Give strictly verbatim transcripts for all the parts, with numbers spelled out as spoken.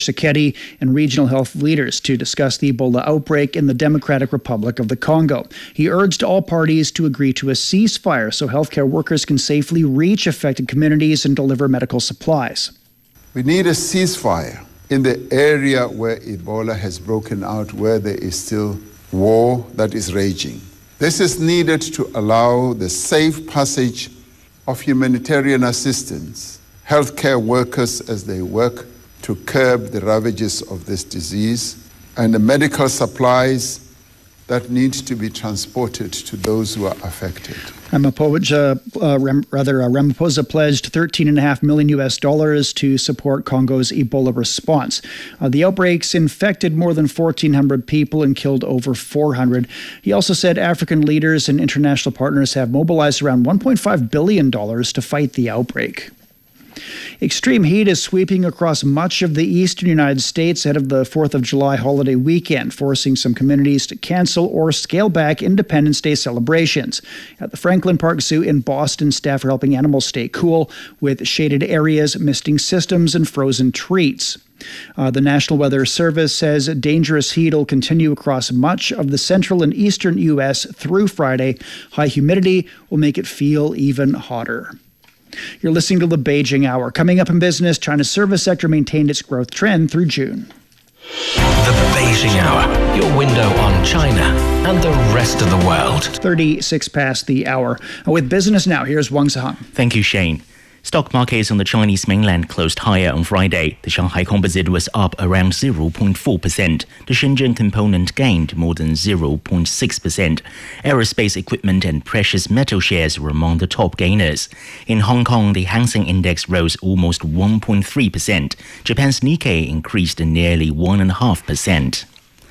Tshisekedi and regional health leaders to discuss the Ebola outbreak in the Democratic Republic of the Congo. He urged all parties to agree to a ceasefire so healthcare workers can safely reach affected communities and deliver medical supplies. We need a ceasefire in the area where Ebola has broken out, where there is still war that is raging. This is needed to allow the safe passage of humanitarian assistance, healthcare workers as they work to curb the ravages of this disease, and the medical supplies that need to be transported to those who are affected. Ramaphosa, uh, Ram, rather, uh, Ramaphosa pledged thirteen point five million U S dollars to support Congo's Ebola response. Uh, the outbreaks infected more than fourteen hundred people and killed over four hundred. He also said African leaders and international partners have mobilized around one point five billion dollars to fight the outbreak. Extreme heat is sweeping across much of the eastern United States ahead of the fourth of July holiday weekend, forcing some communities to cancel or scale back Independence Day celebrations. At the Franklin Park Zoo in Boston, staff are helping animals stay cool with shaded areas, misting systems, and frozen treats. Uh, the National Weather Service says dangerous heat will continue across much of the central and eastern U S through Friday. High humidity will make it feel even hotter. You're listening to the Beijing Hour. Coming up in business, China's service sector maintained its growth trend through June. The Beijing Hour, your window on China and the rest of the world. thirty-six past the hour. With business now, here's Wang Zihang. Thank you, Shane. Stock markets on the Chinese mainland closed higher on Friday. The Shanghai Composite was up around zero point four percent. The Shenzhen Component gained more than zero point six percent. Aerospace equipment and precious metal shares were among the top gainers. In Hong Kong, the Hang Seng Index rose almost one point three percent. Japan's Nikkei increased nearly one point five percent.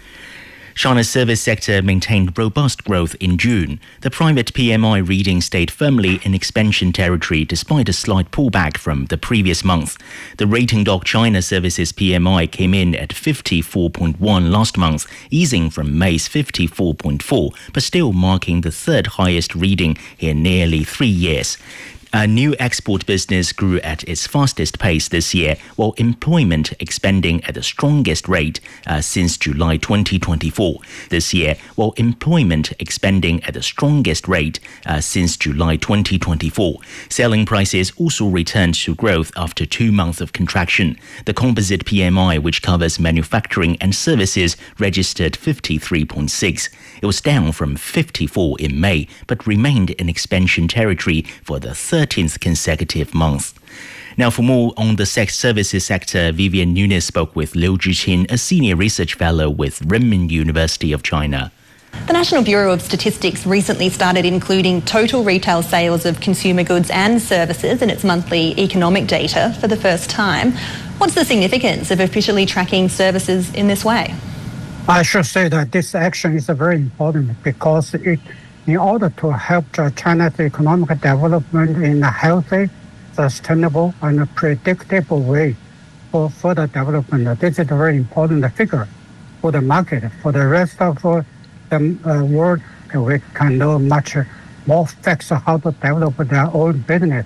China's service sector maintained robust growth in June. The private P M I reading stayed firmly in expansion territory despite a slight pullback from the previous month. The Rating Dog China Services P M I came in at fifty-four point one last month, easing from May's fifty-four point four, but still marking the third highest reading in nearly three years. A new export business grew at its fastest pace this year, while employment expanding at the strongest rate uh, since July twenty twenty-four. This year, while employment expanding at the strongest rate uh, since July twenty twenty-four. Selling prices also returned to growth after two months of contraction. The composite P M I, which covers manufacturing and services, registered fifty-three point six. It was down from fifty-four in May, but remained in expansion territory for the thirteenth consecutive month. Now, for more on the sex services sector, Vivian Nunes spoke with Liu Zhiqin, a senior research fellow with Renmin University of China. The National Bureau of Statistics recently started including total retail sales of consumer goods and services in its monthly economic data for the first time. What's the significance of officially tracking services in this way? I should say that this action is very important because it, in order to help China's economic development in a healthy, sustainable, and predictable way for further development, this is a very important figure for the market. For the rest of the uh, world, we can know much more facts how to develop their own business.